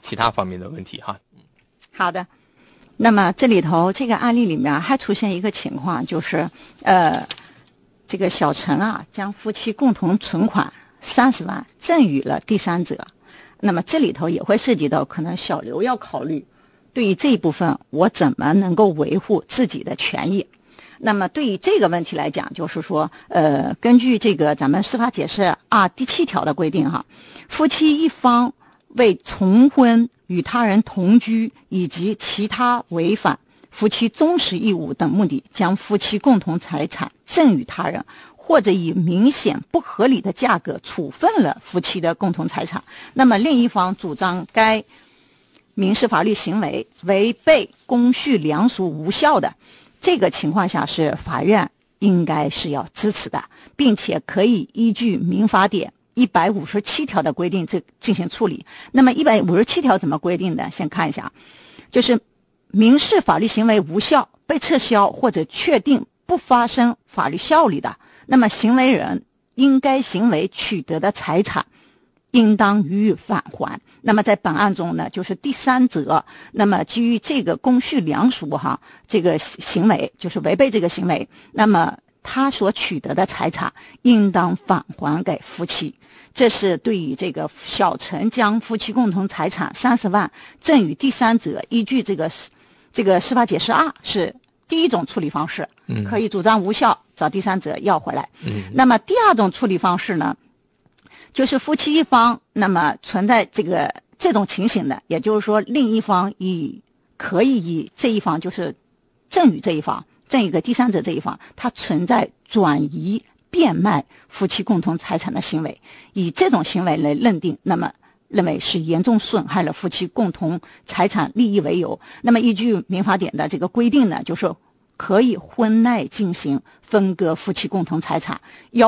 其他方面的问题哈。 好的，那么这里头这个案例里面还出现一个情况，就是这个小陈啊将夫妻共同存款30万赠与了第三者。那么这里头也会涉及到可能小刘要考虑对于这一部分我怎么能够维护自己的权益。那么对于这个问题来讲，就是说根据这个咱们司法解释2第7条的规定哈，夫妻一方为重婚、与他人同居以及其他违反夫妻忠实义务等目的，将夫妻共同财产赠与他人，或者以明显不合理的价格处分了夫妻的共同财产，那么另一方主张该民事法律行为违背公序良俗无效的，这个情况下是法院应该是要支持的，并且可以依据民法典157条的规定进行处理。那么157条怎么规定的？先看一下，就是民事法律行为无效、被撤销或者确定不发生法律效力的，那么行为人因该行为取得的财产应当予以返还。那么在本案中呢，就是第三者，那么基于这个公序良俗哈，这个行为就是违背这个行为，那么他所取得的财产应当返还给夫妻。这是对于这个小陈将夫妻共同财产30万赠与第三者，依据这个司法解释2是第一种处理方式，可以主张无效，找第三者要回来。那么第二种处理方式呢，就是夫妻一方那么存在这种情形的，也就是说另一方可以以这一方就是赠与这一方，赠与给第三者这一方，他存在转移变卖夫妻共同财产的行为，以这种行为来认定，那么认为是严重损害了夫妻共同财产利益为由，那么依据民法典的这个规定呢，就是可以婚内进行分割夫妻共同财产，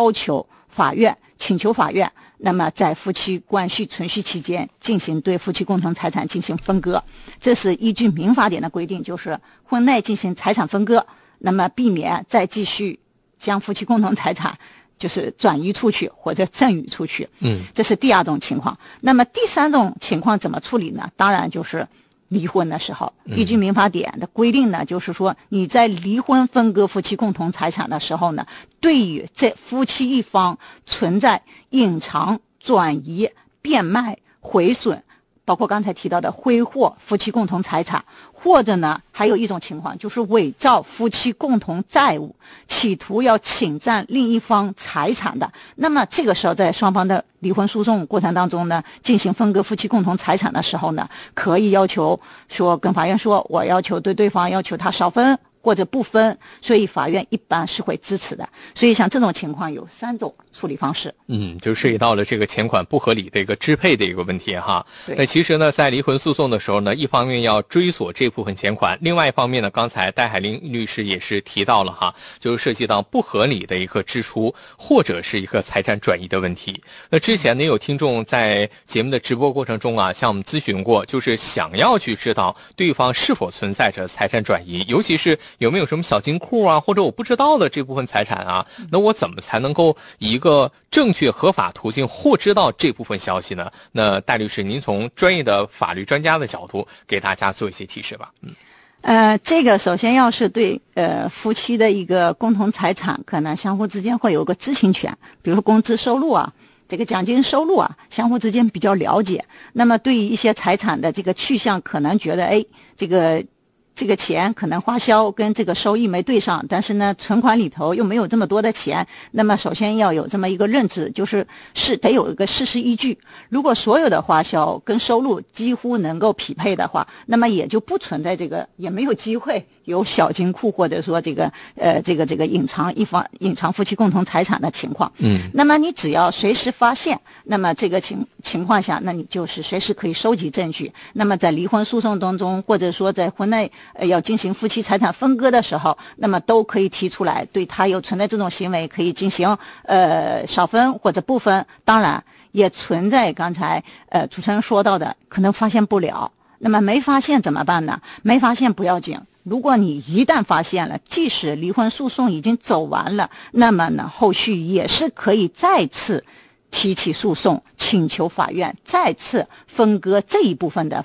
请求法院那么在夫妻关系存续期间进行对夫妻共同财产进行分割。这是依据民法典的规定，就是婚内进行财产分割，那么避免再继续将夫妻共同财产就是转移出去或者赠与出去。这是第二种情况。那么第三种情况怎么处理呢？当然就是离婚的时候，依据民法典的规定呢，就是说你在离婚分割夫妻共同财产的时候呢，对于这夫妻一方存在隐藏、转移、变卖、毁损，包括刚才提到的挥霍夫妻共同财产，或者呢还有一种情况就是伪造夫妻共同债务，企图要侵占另一方财产的，那么这个时候在双方的离婚诉讼过程当中呢，进行分割夫妻共同财产的时候呢，可以要求说跟法院说，我要求对方要求他少分或者不分，所以法院一般是会支持的。所以像这种情况有3种处理方式。 就涉及到了这个钱款不合理的一个支配的一个问题哈。那其实呢，在离婚诉讼的时候呢，一方面要追索这部分钱款，另外一方面呢，刚才戴海林律师也是提到了哈，就是涉及到不合理的一个支出或者是一个财产转移的问题。那之前呢，有听众在节目的直播过程中啊，向我们咨询过，就是想要去知道对方是否存在着财产转移，尤其是有没有什么小金库啊，或者我不知道的这部分财产啊，那我怎么才能够以一个正确合法途径获知到这部分消息呢？那戴律师，您从专业的法律专家的角度给大家做一些提示吧。 这个首先要是对夫妻的一个共同财产，可能相互之间会有个知情权，比如说工资收入啊，这个奖金收入啊，相互之间比较了解。那么对于一些财产的这个去向，可能觉得这个钱可能花销跟这个收益没对上，但是呢存款里头又没有这么多的钱，那么首先要有这么一个认知，就是得有一个事实依据。如果所有的花销跟收入几乎能够匹配的话，那么也就不存在也没有机会有小金库或者说隐藏夫妻共同财产的情况。那么你只要随时发现，那么这个情况下，那你就是随时可以收集证据。那么在离婚诉讼当中，或者说在婚内要进行夫妻财产分割的时候，那么都可以提出来，对他有存在这种行为，可以进行少分或者不分。当然也存在刚才主持人说到的，可能发现不了。那么没发现怎么办呢？没发现不要紧，如果你一旦发现了，即使离婚诉讼已经走完了，那么呢后续也是可以再次提起诉讼，请求法院再次分割这一部分的